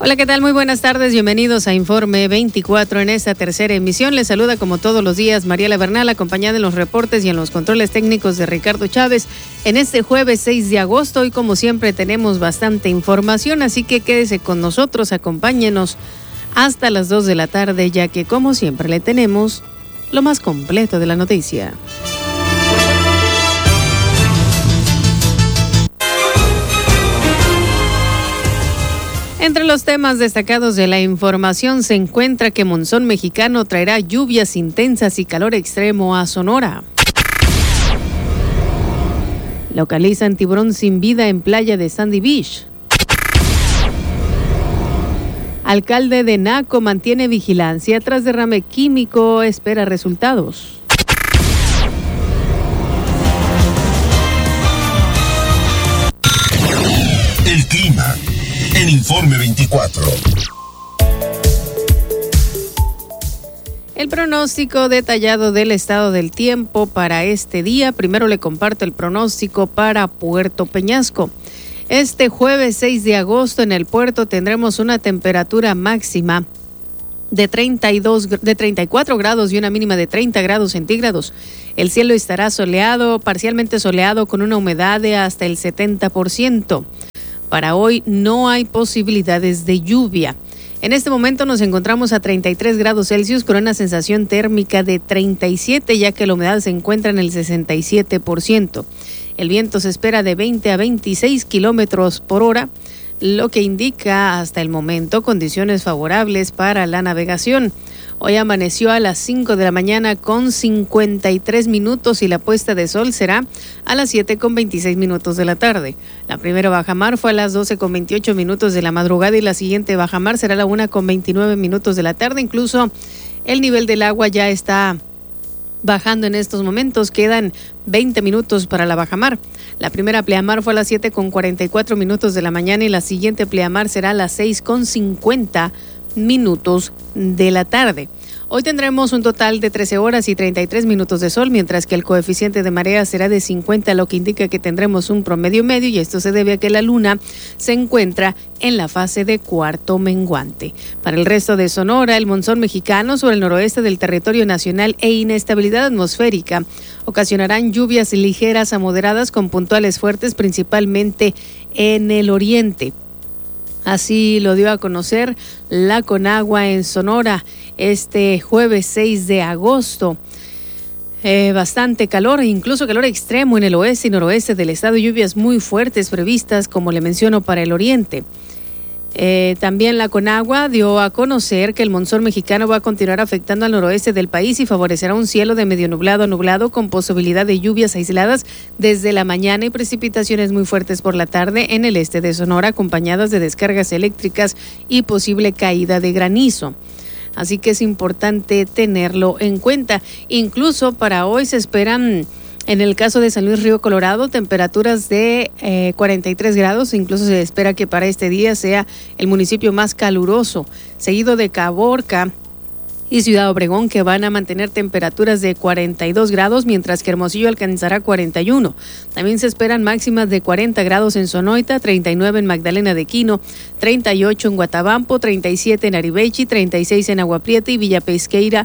Hola, ¿qué tal? Muy buenas tardes, bienvenidos a Informe 24 en esta tercera emisión. Les saluda como todos los días Mariela Bernal, acompañada en los reportes y en los controles técnicos de Ricardo Chávez. En este jueves 6 de agosto, y como siempre tenemos bastante información, así que quédese con nosotros, acompáñenos hasta las 2 de la tarde, ya que como siempre le tenemos lo más completo de la noticia. Entre los temas destacados de la información se encuentra que monzón mexicano traerá lluvias intensas y calor extremo a Sonora. Localizan tiburón sin vida en playa de Sandy Beach. Alcalde de Naco mantiene vigilancia tras derrame químico, espera resultados. El clima en Informe 24. El pronóstico detallado del estado del tiempo para este día. Primero le comparto el pronóstico para Puerto Peñasco. Este jueves 6 de agosto en el puerto tendremos una temperatura máxima de 34 grados y una mínima de 30 grados centígrados. El cielo estará soleado, parcialmente soleado, con una humedad de hasta el 70%. Para hoy no hay posibilidades de lluvia. En este momento nos encontramos a 33 grados Celsius con una sensación térmica de 37, ya que la humedad se encuentra en el 67%. El viento se espera de 20 a 26 kilómetros por hora, lo que indica hasta el momento condiciones favorables para la navegación. Hoy amaneció a las 5 de la mañana con 53 minutos y la puesta de sol será a las 7 con 26 minutos de la tarde. La primera bajamar fue a las 12 con 28 minutos de la madrugada y la siguiente bajamar será a la 1 con 29 minutos de la tarde. Incluso el nivel del agua ya está bajando en estos momentos, quedan 20 minutos para la bajamar. La primera pleamar fue a las 7 con 44 minutos de la mañana y la siguiente pleamar será a las 6 con 50 minutos de la tarde. Hoy tendremos un total de 13 horas y 33 minutos de sol, mientras que el coeficiente de marea será de 50, lo que indica que tendremos un promedio medio, y esto se debe a que la luna se encuentra en la fase de cuarto menguante. Para el resto de Sonora, el monzón mexicano sobre el noroeste del territorio nacional e inestabilidad atmosférica ocasionarán lluvias ligeras a moderadas con puntuales fuertes, principalmente en el oriente. Así lo dio a conocer la Conagua en Sonora este jueves 6 de agosto. Bastante calor, incluso calor extremo en el oeste y noroeste del estado, lluvias muy fuertes previstas, como le menciono, para el oriente. También la Conagua dio a conocer que el monzón mexicano va a continuar afectando al noroeste del país y favorecerá un cielo de medio nublado a nublado con posibilidad de lluvias aisladas desde la mañana y precipitaciones muy fuertes por la tarde en el este de Sonora, acompañadas de descargas eléctricas y posible caída de granizo. Así que es importante tenerlo en cuenta. Incluso para hoy se esperan, en el caso de San Luis Río Colorado, temperaturas de 43 grados. Incluso se espera que para este día sea el municipio más caluroso, seguido de Caborca y Ciudad Obregón, que van a mantener temperaturas de 42 grados, mientras que Hermosillo alcanzará 41. También se esperan máximas de 40 grados en Sonoita, 39 en Magdalena de Quino, 38 en Guatabampo, 37 en Aribechi, 36 en Agua Prieta y Villa Pesqueira,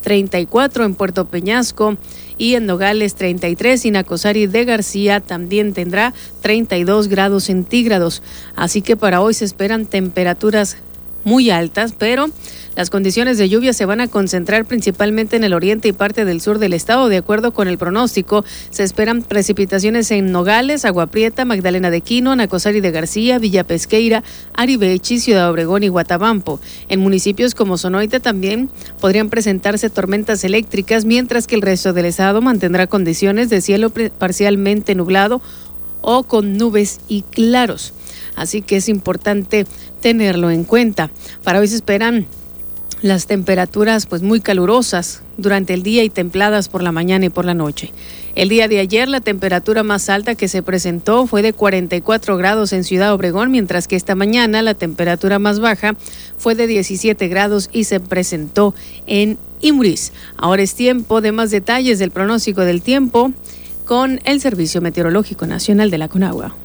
34 en Puerto Peñasco y en Nogales 33, y Nacosari de García también tendrá 32 grados centígrados. Así que para hoy se esperan temperaturas muy altas, pero las condiciones de lluvia se van a concentrar principalmente en el oriente y parte del sur del estado. De acuerdo con el pronóstico, se esperan precipitaciones en Nogales, Agua Prieta, Magdalena de Quino, Nacosari de García, Villa Pesqueira, Aribechi, Ciudad Obregón y Guatabampo. En municipios como Sonoita también podrían presentarse tormentas eléctricas, mientras que el resto del estado mantendrá condiciones de cielo parcialmente nublado o con nubes y claros. Así que es importante tenerlo en cuenta. Para hoy se esperan las temperaturas muy calurosas durante el día y templadas por la mañana y por la noche. El día de ayer la temperatura más alta que se presentó fue de 44 grados en Ciudad Obregón, mientras que esta mañana la temperatura más baja fue de 17 grados y se presentó en Imuris. Ahora es tiempo de más detalles del pronóstico del tiempo con el Servicio Meteorológico Nacional de la Conagua.